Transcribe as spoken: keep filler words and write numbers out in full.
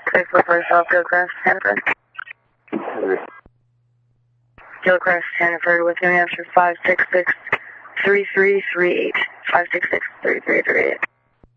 six four four South Gilcrest, Hannaford. Gilcrest, Hannaford with New Hampshire five six six three three three eight. five six six three three three eight.